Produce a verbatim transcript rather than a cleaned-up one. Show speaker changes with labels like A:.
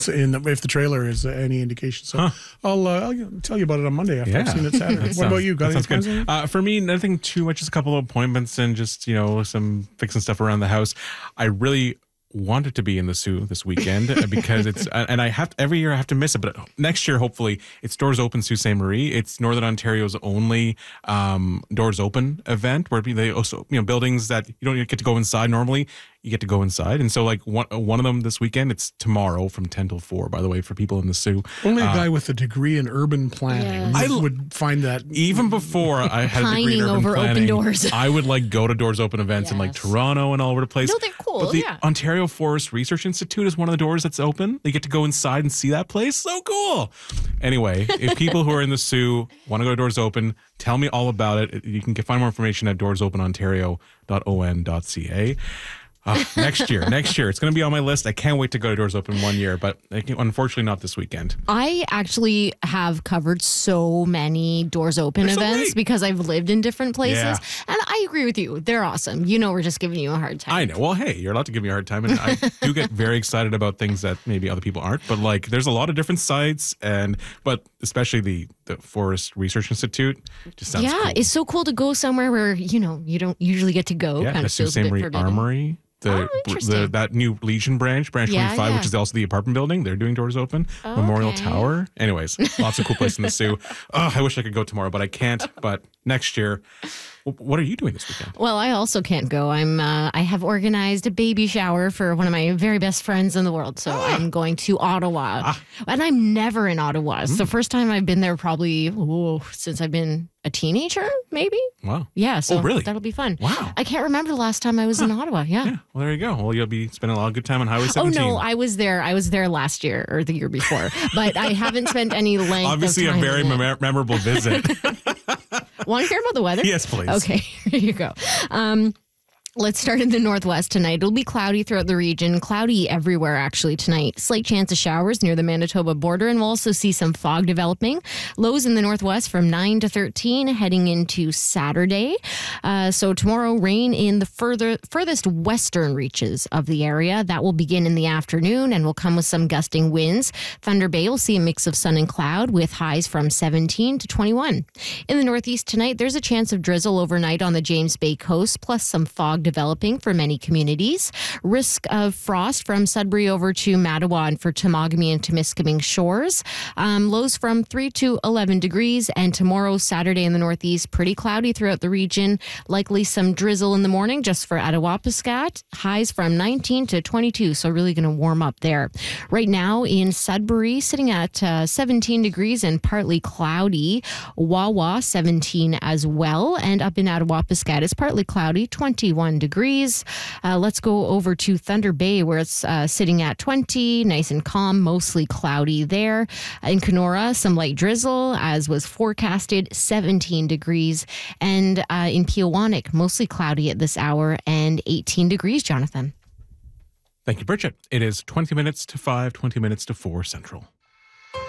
A: in the, if the trailer is uh, any indication. So
B: Huh.
A: I'll, uh, I'll tell you about it on Monday after
B: Yeah.
A: I've seen it Saturday.
B: That
A: What
B: sounds-
A: about you? Got
B: that
A: any
B: sounds
A: plans?
B: good. Uh, for me, nothing too much. Just a couple of appointments and just, you know, some fixing stuff around the house. I really wanted to be in the Sioux this weekend because it's, and I have to, every year I have to miss it, but next year, hopefully it's Doors Open Sault Ste. Marie. It's Northern Ontario's only um, Doors Open event where they also, you know, buildings that you don't get to go inside normally, you get to go inside. And so like one, one of them this weekend, it's tomorrow from ten till four, by the way, for people in the Sioux.
A: Only a
B: Uh,
A: guy with a degree in urban planning
C: Yes.
A: would,
B: I-
A: would find that.
B: Even before I had a degree in
C: Pining
B: urban
C: over open
B: planning,
C: doors.
B: I would like go to Doors Open events in like
C: Yes.
B: Toronto and all over the place.
C: No, they're cool,
B: But the
C: yeah.
B: Ontario Forest Research Institute is one of the doors that's open. You get to go inside and see that place. So cool. Anyway, if people who are in the Sioux want to go to Doors Open, tell me all about it. You can find more information at doors open ontario dot o n dot c a. Uh, next year, next year. It's going to be on my list. I can't wait to go to Doors Open one year, but I can- unfortunately not this weekend.
C: I actually have covered so many Doors Open
B: They're so
C: events
B: great.
C: because I've lived in different places.
B: Yeah.
C: And I agree with you. They're awesome. You know, we're just giving you a hard time.
B: I know. Well, hey, you're allowed to give me a hard time, and I do get very excited about things that maybe other people aren't. But like, there's a lot of different sites, and but especially the the Forest Research Institute just sounds
C: yeah,
B: cool.
C: it's so cool to go somewhere where, you know, you don't usually get to go.
B: yeah,
C: kind
B: the
C: of
B: Sault
C: feels a
B: Ste.
C: bit
B: Marie
C: forbidden.
B: Armory. The,
C: Oh,
B: the
C: interesting.
B: that new Legion branch, branch
C: Yeah,
B: twenty-five,
C: yeah.
B: which is also the apartment building. They're doing Doors Open. Memorial
C: Okay.
B: Tower. Anyways, lots of cool places in the Sioux. Oh, I wish I could go tomorrow, but I can't. But next year. W- What are you doing this weekend?
C: Well, I also can't go. I'm. Uh, I have organized a baby shower for one of my very best friends in the world. So
B: Ah.
C: I'm going to Ottawa, and I'm never in Ottawa. It's the
B: Hmm.
C: first time I've been there probably oh, since I've been a teenager, maybe.
B: Wow.
C: Yeah. So
B: Oh, really?
C: that'll be fun.
B: Wow.
C: I can't remember the last time I was in Ottawa. Yeah.
B: Yeah. Well, there you go. Well, you'll be spending a lot of good time on Highway
C: Oh
B: seventeen.
C: no, I was there. I was there last year or the year before, but I haven't spent any length.
B: Obviously,
C: of
B: a
C: time
B: very
C: in it.
B: mem- memorable visit.
C: Want to hear about the weather?
B: Yes, please.
C: Okay, here you go. Um, Let's start in the northwest tonight. It'll be cloudy throughout the region, cloudy everywhere actually tonight. Slight chance of showers near the Manitoba border, and we'll also see some fog developing. Lows in the northwest from nine to thirteen heading into Saturday. Uh, so tomorrow, rain in the further furthest western reaches of the area. That will begin in the afternoon and will come with some gusting winds. Thunder Bay will see a mix of sun and cloud with highs from seventeen to twenty-one. In the northeast tonight, there's a chance of drizzle overnight on the James Bay coast, plus some fog developing for many communities. Risk of frost from Sudbury over to Mattawa and for Temagami and Temiskaming shores. Um, lows from three to eleven degrees. And tomorrow, Saturday in the northeast, pretty cloudy throughout the region. Likely some drizzle in the morning just for Attawapiskat. Highs from nineteen to twenty-two, so really going to warm up there. Right now in Sudbury, sitting at uh, seventeen degrees and partly cloudy. Wawa, seventeen as well. And up in Attawapiskat, it's partly cloudy, twenty-one degrees. Uh, let's go over to Thunder Bay where it's uh, sitting at twenty, nice and calm, mostly cloudy there. In Kenora, some light drizzle as was forecasted, seventeen degrees. And uh, in Peawanik, mostly cloudy at this hour and eighteen degrees, Jonathan.
B: Thank you, Bridget. It is twenty minutes to five, twenty minutes to four Central.